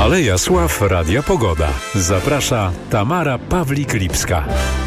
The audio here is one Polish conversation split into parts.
Aleja Sław Radia Pogoda. Zaprasza Tamara Pawlik-Lipska.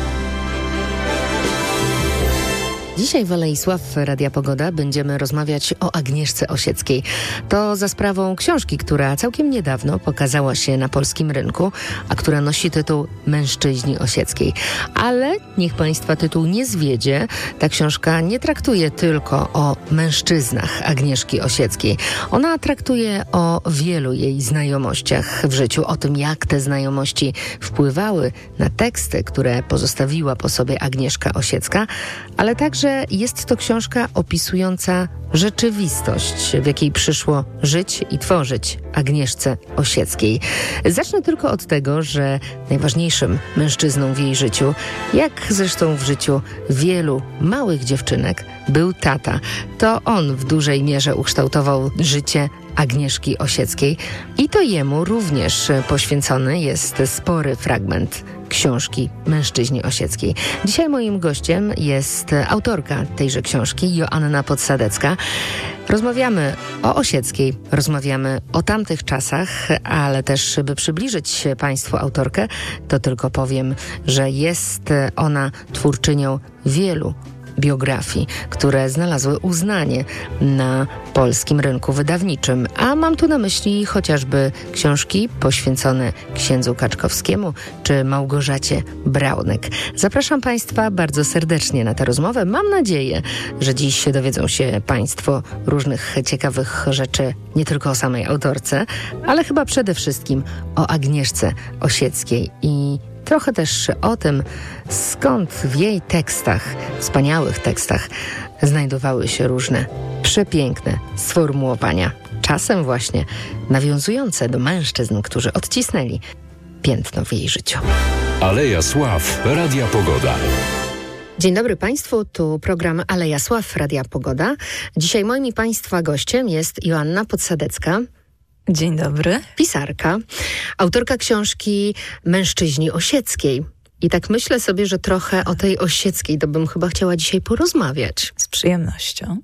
Dzisiaj w Alei Sław Radia Pogoda będziemy rozmawiać o Agnieszce Osieckiej. To za sprawą książki, która całkiem niedawno pokazała się na polskim rynku, a która nosi tytuł Mężczyźni Osieckiej. Ale niech Państwa tytuł nie zwiedzie. Ta książka nie traktuje tylko o mężczyznach Agnieszki Osieckiej. Ona traktuje o wielu jej znajomościach w życiu, o tym, jak te znajomości wpływały na teksty, które pozostawiła po sobie Agnieszka Osiecka, ale także jest to książka opisująca rzeczywistość, w jakiej przyszło żyć i tworzyć Agnieszce Osieckiej. Zacznę tylko od tego, że najważniejszym mężczyzną w jej życiu, jak zresztą w życiu wielu małych dziewczynek, był tata. To on w dużej mierze ukształtował życie Agnieszki Osieckiej i to jemu również poświęcony jest spory fragment książki Mężczyźni Osieckiej. Dzisiaj moim gościem jest autorka tejże książki, Joanna Podsadecka. Rozmawiamy o Osieckiej, rozmawiamy o tamtych czasach, ale też, by przybliżyć Państwu autorkę, to tylko powiem, że jest ona twórczynią wielu biografii, które znalazły uznanie na polskim rynku wydawniczym. A mam tu na myśli chociażby książki poświęcone księdzu Kaczkowskiemu czy Małgorzacie Braunek. Zapraszam Państwa bardzo serdecznie na tę rozmowę. Mam nadzieję, że dziś dowiedzą się Państwo różnych ciekawych rzeczy nie tylko o samej autorce, ale chyba przede wszystkim o Agnieszce Osieckiej i trochę też o tym, skąd w jej tekstach, wspaniałych tekstach, znajdowały się różne przepiękne sformułowania, czasem właśnie nawiązujące do mężczyzn, którzy odcisnęli piętno w jej życiu. Aleja Sław Radia Pogoda. Dzień dobry Państwu, tu program Aleja Sław Radia Pogoda. Dzisiaj moim i Państwa gościem jest Joanna Podsadecka. Dzień dobry. Pisarka, autorka książki Mężczyźni Osieckiej. I tak myślę sobie, że trochę o tej Osieckiej to bym chyba chciała dzisiaj porozmawiać. Z przyjemnością.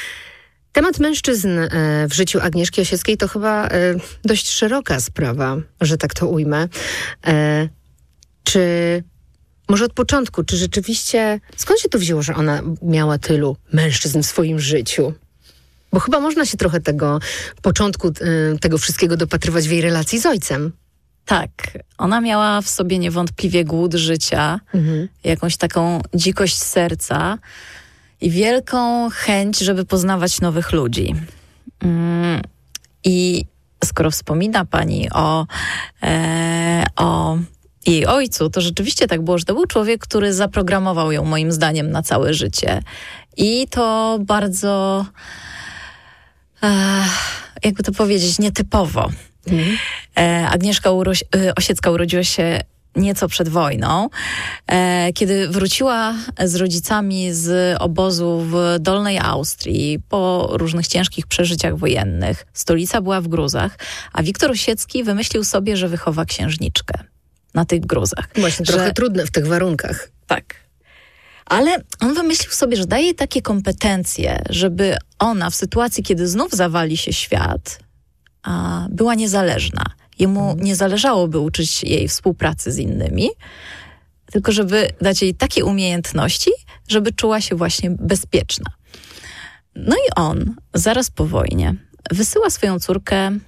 Temat mężczyzn w życiu Agnieszki Osieckiej to chyba dość szeroka sprawa, że tak to ujmę. Czy może od początku, czy rzeczywiście, skąd się to wzięło, że ona miała tylu mężczyzn w swoim życiu? Bo chyba można się trochę tego początku tego wszystkiego dopatrywać w jej relacji z ojcem. Tak, ona miała w sobie niewątpliwie głód życia, jakąś taką dzikość serca i wielką chęć, żeby poznawać nowych ludzi. I skoro wspomina pani o jej ojcu, to rzeczywiście tak było, że to był człowiek, który zaprogramował ją moim zdaniem na całe życie. I to bardzo, jakby to powiedzieć, nietypowo. Agnieszka Osiecka urodziła się nieco przed wojną. Kiedy wróciła z rodzicami z obozu w Dolnej Austrii po różnych ciężkich przeżyciach wojennych, stolica była w gruzach, a Wiktor Osiecki wymyślił sobie, że wychowa księżniczkę na tych gruzach. Właśnie trochę trudne w tych warunkach. Tak. Ale on wymyślił sobie, że daje takie kompetencje, żeby ona w sytuacji, kiedy znów zawali się świat, była niezależna. Jemu nie zależałoby uczyć jej współpracy z innymi, tylko żeby dać jej takie umiejętności, żeby czuła się właśnie bezpieczna. No i on zaraz po wojnie wysyła swoją córkę